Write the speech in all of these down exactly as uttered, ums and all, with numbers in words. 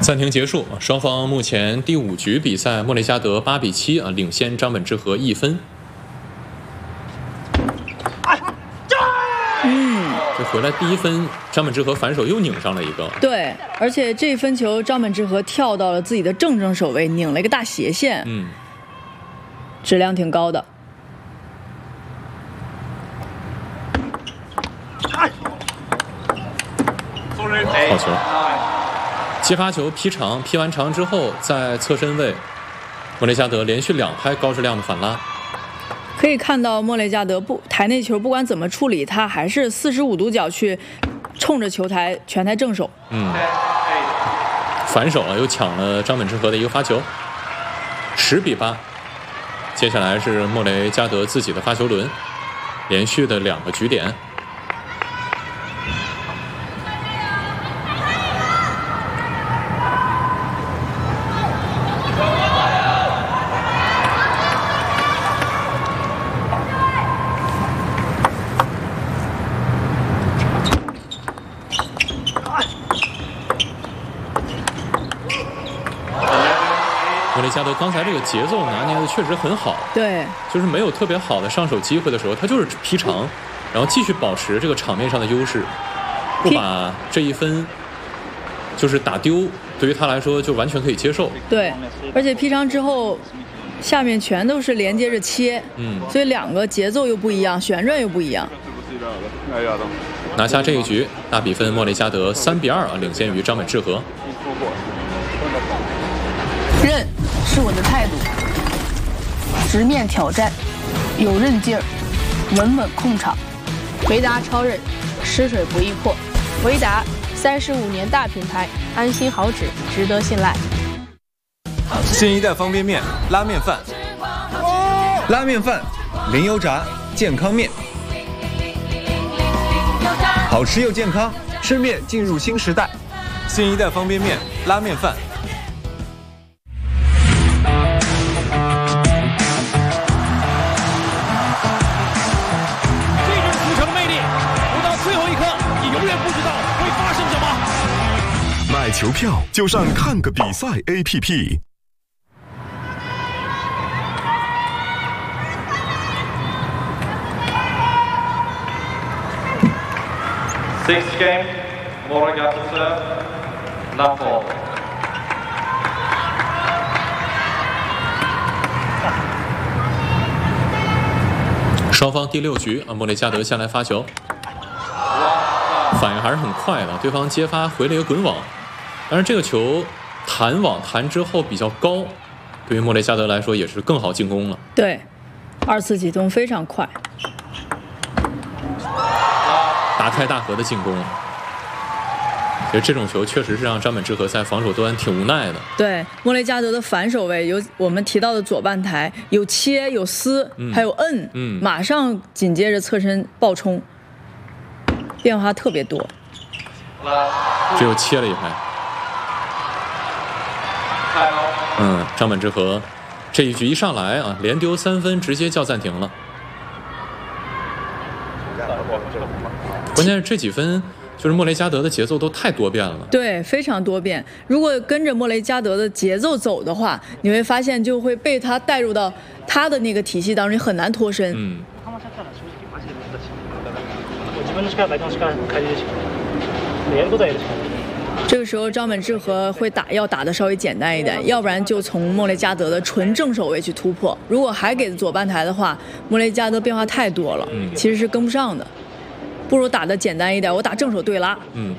暂停结束，双方目前第五局比赛，莫雷加德八比七啊领先张本智和一分。 嗯， 这回来第一分，张本智和反手又拧上了一个。 对，而且这一分球，张本智和跳到了自己的正正手位，拧了一个大斜线， 嗯， 质量挺高的。 好球！接发球劈长，劈完长之后，在侧身位，莫雷加德连续两拍高质量的反拉。 可以看到莫雷加德不台内球，不管怎么处理，他还是四十五度角去冲着球台全台正手。 嗯，反手啊，又抢了张本智和的一个发球，十比八。接下来是莫雷加德自己的发球轮，连续的两个局点。莫雷加德刚才这个节奏拿捏的确实很好， 对， 就是没有特别好的上手机会的时候，他就是劈长，然后继续保持这个场面上的优势，不把这一分就是打丢，对于他来说就完全可以接受。 对，而且劈长之后，下面全都是连接着切， 嗯， 所以两个节奏又不一样，旋转又不一样。 拿下这一局，大比分莫雷加德三比二啊，领先于张本智和。 韧是我的态度，直面挑战，有韧劲儿，稳稳控场。维达超韧，湿水不易破。维达三十五年大品牌，安心好纸，值得信赖。 新一代方便面拉面饭，拉面饭零油炸健康面，好吃又健康，吃面进入新时代。新一代方便面拉面饭。 买球票就上看个比赛 A P P。 Sixth game, Morgan to serve, love ball. 双方第六局啊，莫雷加德先来发球，反应还是很快的，对方接发回了一个滚网，但是这个球弹网弹之后比较高，对于莫雷加德来说也是更好进攻了。 对，二次启动非常快， 大开大合的进攻。其实这种球确实是让张本智和在防守端挺无奈的。 对，莫雷加德的反手位有我们提到的左半台，有切有撕、嗯、还有摁， 嗯， 马上紧接着侧身爆冲，变化特别多。 只有切了一拍。嗯，张本智和这一局一上来啊，连丢三分，直接叫暂停了。关键是这几分就是莫雷加德的节奏都太多变了， 对，非常多变。如果跟着莫雷加德的节奏走的话，你会发现就会被他带入到他的那个体系当中，很难脱身。 嗯。 这个时候张本智和会打要打的稍微简单一点，要不然就从莫雷加德的纯正手位去突破。如果还给左半台的话，莫雷加德变化太多了， 嗯， 其实是跟不上的。不如打的简单一点，我打正手对拉。 嗯。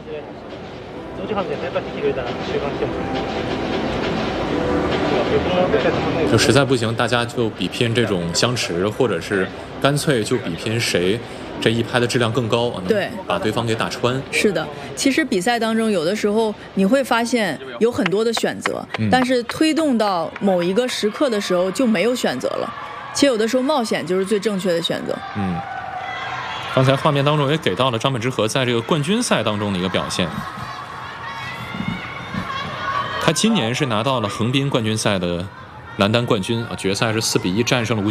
就实在不行，大家就比拼这种相持，或者是干脆就比拼谁这一拍的质量更高， 对， 把对方给打穿。 是的，其实比赛当中有的时候你会发现有很多的选择， 嗯、 但是推动到某一个时刻的时候就没有选择了。其实有的时候冒险就是最正确的选择。 嗯。刚才画面当中也给到了张本智和在这个冠军赛当中的一个表现。他今年是拿到了横滨冠军赛的男单冠军啊，决赛是四比一战胜了吴